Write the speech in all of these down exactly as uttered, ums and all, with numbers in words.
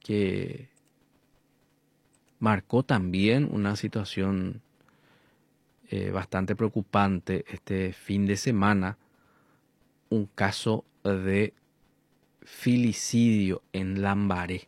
que marcó también una situación eh, bastante preocupante este fin de semana, un caso de filicidio en Lambaré.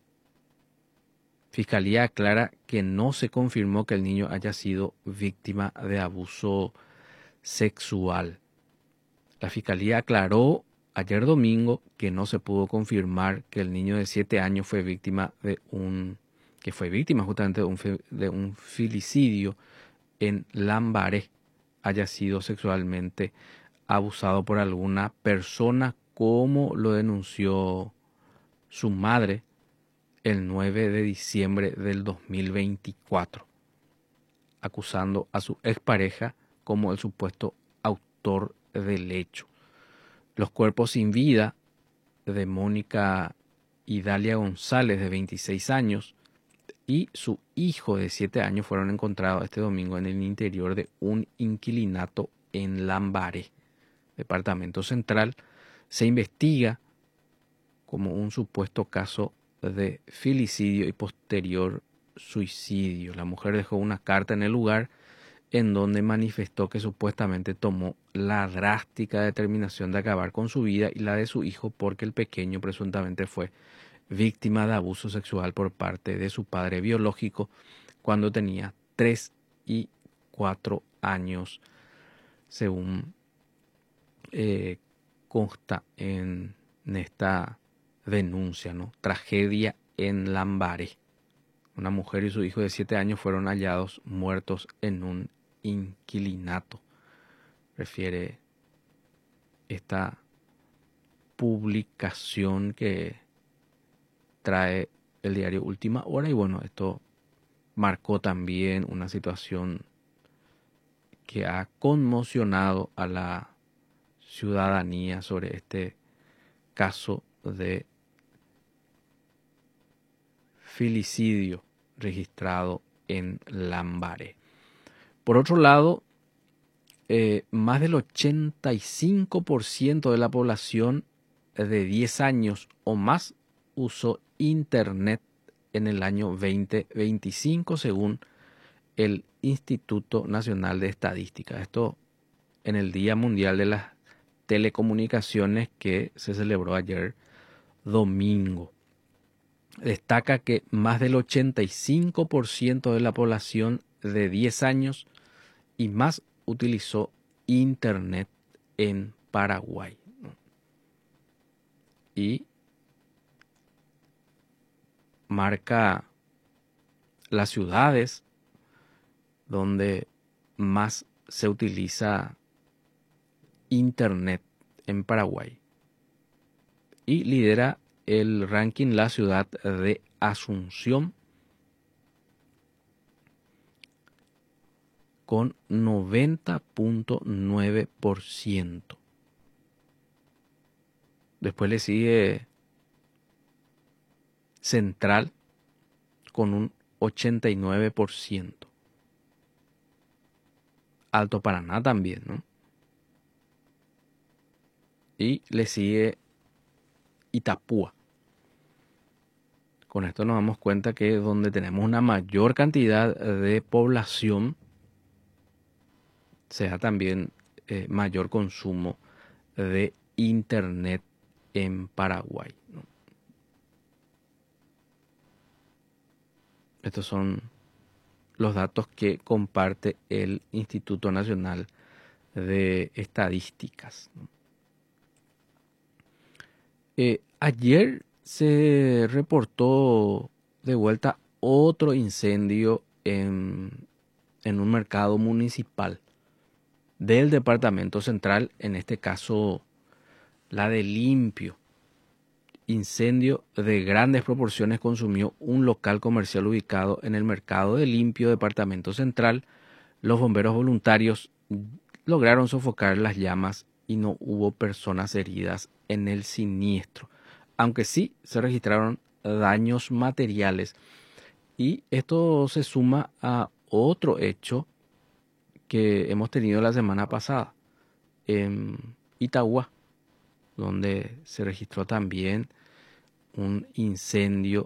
Fiscalía aclara que no se confirmó que el niño haya sido víctima de abuso sexual. La Fiscalía aclaró ayer domingo que no se pudo confirmar que el niño de siete años fue víctima de un que fue víctima justamente de un, de un filicidio en Lambaré, haya sido sexualmente abusado por alguna persona, como lo denunció su madre el nueve de diciembre del dos mil veinticuatro, acusando a su expareja como el supuesto autor del hecho. Los cuerpos sin vida de Mónica Idalia González, de veintiséis años, y su hijo de siete años fueron encontrados este domingo en el interior de un inquilinato en Lambaré, departamento central. Se investiga como un supuesto caso de filicidio y posterior suicidio. La mujer dejó una carta en el lugar en donde manifestó que supuestamente tomó la drástica determinación de acabar con su vida y la de su hijo porque el pequeño presuntamente fue víctima de abuso sexual por parte de su padre biológico cuando tenía tres y cuatro años, según eh, consta en, en esta denuncia, ¿no? Tragedia en Lambaré. Una mujer y su hijo de siete años fueron hallados muertos en un inquilinato, refiere esta publicación que trae el diario Última Hora. Y bueno, esto marcó también una situación que ha conmocionado a la ciudadanía sobre este caso de filicidio registrado en Lambaré. Por otro lado, eh, más del ochenta y cinco por ciento de la población de diez años o más usó Internet en el año veinte veinticinco, según el Instituto Nacional de Estadística. Esto en el Día Mundial de las Telecomunicaciones que se celebró ayer domingo. Destaca que más del ochenta y cinco por ciento de la población de diez años y más utilizó Internet en Paraguay. Y marca las ciudades donde más se utiliza Internet en Paraguay. Y lidera el ranking la ciudad de Asunción con noventa punto nueve por ciento. Después le sigue Central con un ochenta y nueve por ciento. Alto Paraná también, ¿no? Y le sigue Itapúa. Con esto nos damos cuenta que donde tenemos una mayor cantidad de población, se da también eh, mayor consumo de Internet en Paraguay, ¿no? Estos son los datos que comparte el Instituto Nacional de Estadísticas, ¿no? Eh, ayer se reportó de vuelta otro incendio en, en un mercado municipal del departamento central, en este caso la de Limpio. Incendio de grandes proporciones consumió un local comercial ubicado en el mercado de Limpio, departamento central. Los bomberos voluntarios lograron sofocar las llamas y no hubo personas heridas en el siniestro, aunque sí se registraron daños materiales. Y esto se suma a otro hecho que hemos tenido la semana pasada en Itagua, donde se registró también un incendio